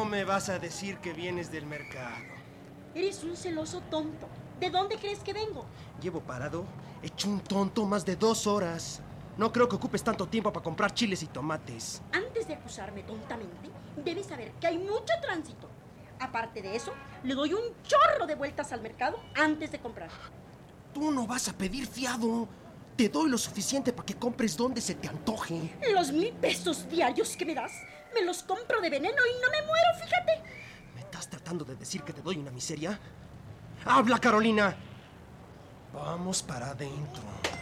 me vas a decir que vienes del mercado? Eres un celoso tonto. ¿De dónde crees que vengo? Llevo parado, hecho un tonto, más de 2 horas. No creo que ocupes tanto tiempo para comprar chiles y tomates. Antes de acusarme tontamente, debes saber que hay mucho tránsito. Aparte de eso, le doy un chorro de vueltas al mercado antes de comprar. Tú no vas a pedir fiado. Te doy lo suficiente para que compres donde se te antoje. Los 1,000 pesos diarios que me das, me los compro de veneno y no me muero, fíjate. ¿Me estás tratando de decir que te doy una miseria? ¡Habla, Carolina! Vamos para adentro.